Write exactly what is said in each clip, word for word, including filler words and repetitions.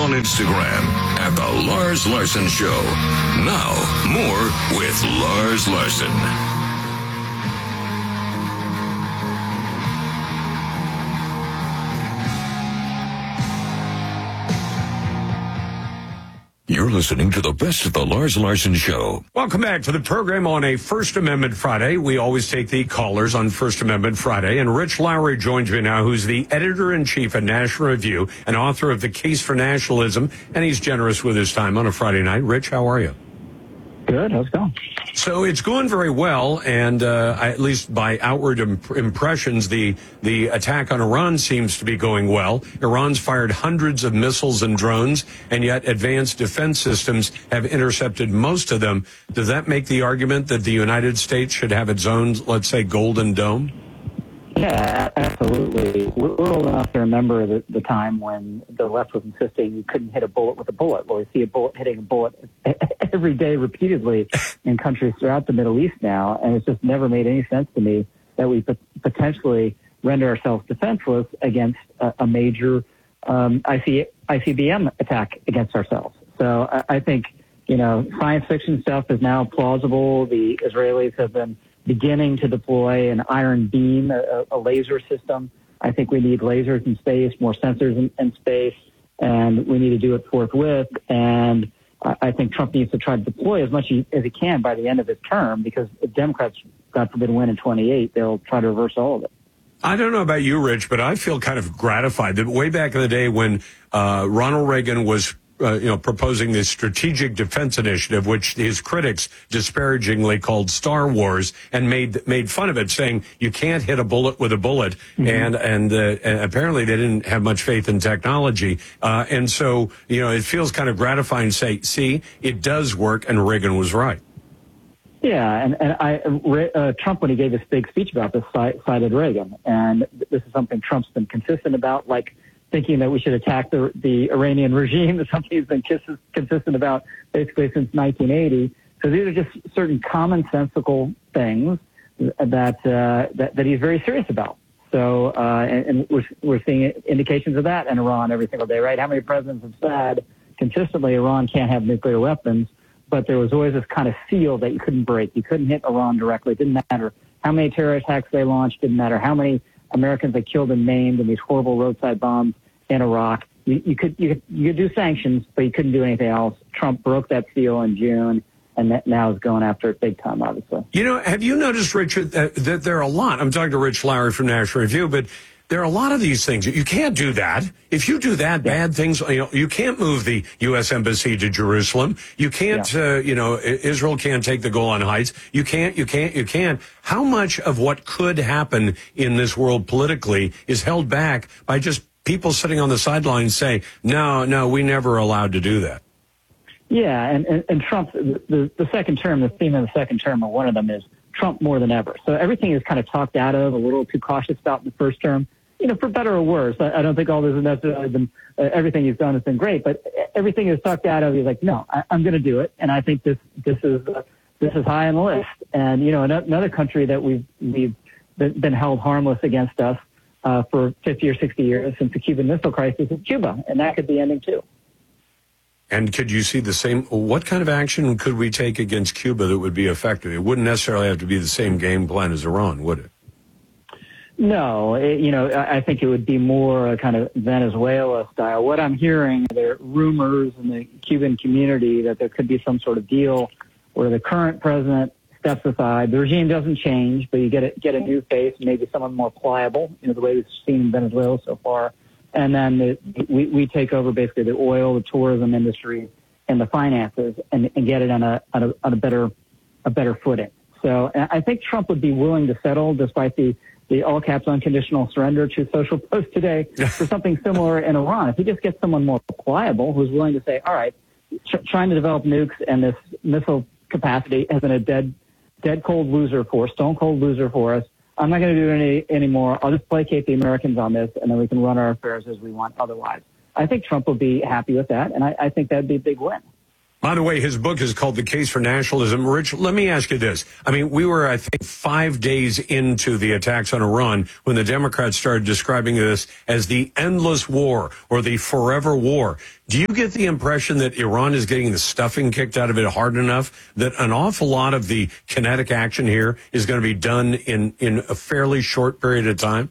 on Instagram at The Lars Larson Show. Now, more with Lars Larson. You're listening to the best of the Lars Larson Show. Welcome back to the program on a First Amendment Friday. We always take the callers on First Amendment Friday. And Rich Lowry joins me now, who's the editor-in-chief at National Review and author of The Case for Nationalism. And he's generous with his time on a Friday night. Rich, how are you? Good. How's it going? So it's going very well, and uh, at least by outward imp- impressions, the the attack on Iran seems to be going well. Iran's fired hundreds of missiles and drones, and yet advanced defense systems have intercepted most of them. Does that make the argument that the United States should have its own, let's say, Golden Dome? Yeah, absolutely. We're old enough to remember the, the time when the left was insisting you couldn't hit a bullet with a bullet. Well, we see a bullet hitting a bullet every day repeatedly in countries throughout the Middle East now, and it's just never made any sense to me that we potentially render ourselves defenseless against a, a major um, I C B M attack against ourselves. So I, I think, you know, science fiction stuff is now plausible. The Israelis have been beginning to deploy an iron beam, a, a laser system. I think we need lasers in space, more sensors in, in space, and we need to do it forthwith. And I, I think Trump needs to try to deploy as much as he can by the end of his term, because if Democrats, God forbid, win in twenty-eight, they'll try to reverse all of it. I don't know about you, Rich, but I feel kind of gratified that way back in the day when uh, Ronald Reagan was Uh, you know, proposing this strategic defense initiative, which his critics disparagingly called Star Wars, and made made fun of it, saying you can't hit a bullet with a bullet, mm-hmm. and and, uh, and apparently they didn't have much faith in technology, uh, and so you know it feels kind of gratifying to say, see, it does work, and Reagan was right. Yeah, and and I uh, Trump, when he gave his big speech about this, cited Reagan, and this is something Trump's been consistent about, like thinking that we should attack the the Iranian regime, is something he's been kiss- consistent about basically since nineteen eighty. So these are just certain commonsensical things that uh, that, that he's very serious about. So uh, and, and we're we're seeing indications of that in Iran every single day, right? How many presidents have said consistently Iran can't have nuclear weapons, but there was always this kind of seal that you couldn't break. You couldn't hit Iran directly. It didn't matter how many terror attacks they launched. Didn't matter how many Americans they killed and maimed in these horrible roadside bombs in Iraq. You, you could you could you could do sanctions, but you couldn't do anything else. Trump broke that seal in June, and that now is going after it big time, obviously. You know, have you noticed, Richard, that, that there are a lot? I'm talking to Rich Lowry from National Review, but there are a lot of these things. You can't do that. If you do that, yeah. bad things, you know, you can't move the U S embassy to Jerusalem. You can't, yeah. uh, you know, Israel can't take the Golan Heights. You can't, you can't, you can't. How much of what could happen in this world politically is held back by just people sitting on the sidelines say, no, no, we never allowed to do that? Yeah, and, and, and Trump, the, the second term, the theme of the second term, or one of them, is Trump more than ever. So everything is kind of talked out of, a little too cautious about in the first term. You know, for better or worse. I, I don't think all this has necessarily been, uh, everything he's done has been great, but everything is talked out of. He's like, no, I, I'm going to do it. And I think this, this is, uh, this is high on the list. And, you know, another country that we've, we've been, been held harmless against us, uh, for fifty or sixty years since the Cuban Missile Crisis is Cuba. And that could be ending too. And could you see the same, what kind of action could we take against Cuba that would be effective? It wouldn't necessarily have to be the same game plan as Iran, would it? No, it, you know, I think it would be more a kind of Venezuela style. What I'm hearing, there are rumors in the Cuban community that there could be some sort of deal where the current president steps aside. The regime doesn't change, but you get a, get a new face, maybe someone more pliable, you know, the way we've seen in Venezuela so far. And then the, we, we take over basically the oil, the tourism industry, and the finances, and, and get it on a, on a on a better a better footing. So I think Trump would be willing to settle, despite the the all caps unconditional surrender to Social Post today, for something similar in Iran. If he just gets someone more pliable who's willing to say, all right, tr- trying to develop nukes and this missile capacity has been a dead, dead cold loser for us, stone cold loser for us. I'm not going to do any anymore. I'll just placate the Americans on this, and then we can run our affairs as we want otherwise. I think Trump will be happy with that, and I, I think that'd be a big win. By the way, his book is called The Case for Nationalism. Rich, let me ask you this. I mean, we were, I think, five days into the attacks on Iran when the Democrats started describing this as the endless war or the forever war. Do you get the impression that Iran is getting the stuffing kicked out of it hard enough that an awful lot of the kinetic action here is going to be done in, in a fairly short period of time?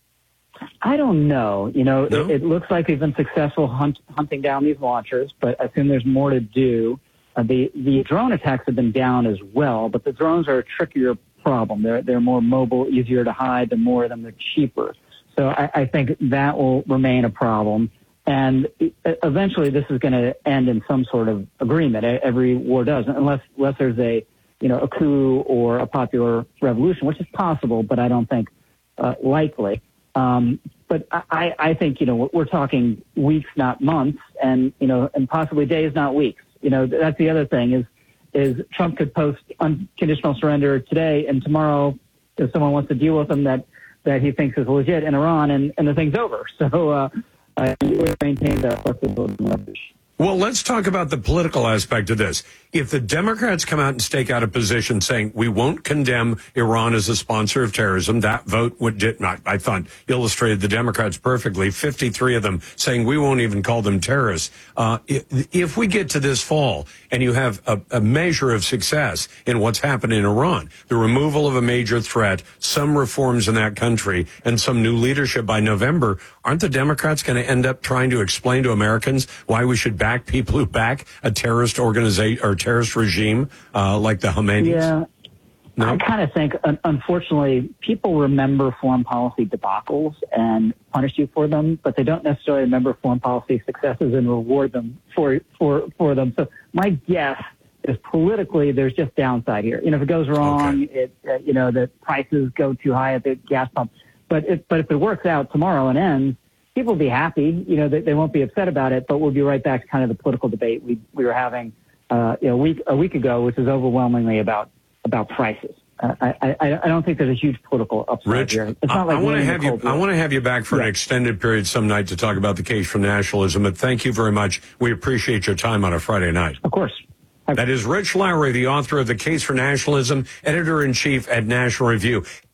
I don't know. You know, No? it, it looks like they've been successful hunt, hunting down these launchers, but I assume there's more to do. Uh, the the drone attacks have been down as well, but the drones are a trickier problem. They're they're more mobile, easier to hide. The more of them, they're cheaper. So I, I think that will remain a problem. And eventually, this is going to end in some sort of agreement. Every war does, unless unless there's a you know a coup or a popular revolution, which is possible, but I don't think uh, likely. Um, but I, I think, you know, we're talking weeks, not months, and, you know, and possibly days, not weeks. You know, that's the other thing is, is Trump could post unconditional surrender today, and tomorrow, if someone wants to deal with him that, that he thinks is legit in Iran, and, and the thing's over. So, uh, I would maintain that flexibility message. Well, let's talk about the political aspect of this. If the Democrats come out and stake out a position saying we won't condemn Iran as a sponsor of terrorism, that vote would, did not, I thought, illustrated the Democrats perfectly. fifty-three of them saying we won't even call them terrorists. Uh, if we get to this fall and you have a, a measure of success in what's happened in Iran, the removal of a major threat, some reforms in that country, and some new leadership by November, aren't the Democrats going to end up trying to explain to Americans why we should back people who back a terrorist organization or terrorist regime uh, like the Khomeinis? Yeah, no? I kind of think, unfortunately, people remember foreign policy debacles and punish you for them, but they don't necessarily remember foreign policy successes and reward them for for for them. So my guess is politically, there's just downside here. You know, if it goes wrong, okay. it uh, you know the prices go too high at the gas pump. But if, but if it works out tomorrow and ends, people will be happy. You know, they, they won't be upset about it. But we'll be right back to kind of the political debate we we were having uh, you know, a week a week ago, which is overwhelmingly about about prices. Uh, I, I I don't think there's a huge political upside Rich, here. It's not I, like I want to have you. War. I want to have you back for yeah. an extended period some night to talk about the case for nationalism. But thank you very much. We appreciate your time on a Friday night. Of course. That is Rich Lowry, the author of The Case for Nationalism, editor in chief at National Review.